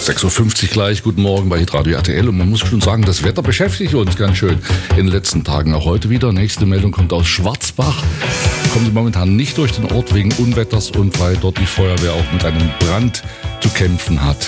6.50 Uhr gleich, guten Morgen bei Hitradio RTL. Und man muss schon sagen, das Wetter beschäftigt uns ganz schön in den letzten Tagen, auch heute wieder. Nächste Meldung kommt aus Schwarzbach. Kommt momentan nicht durch den Ort wegen Unwetters und weil dort die Feuerwehr auch mit einem Brand zu kämpfen hat.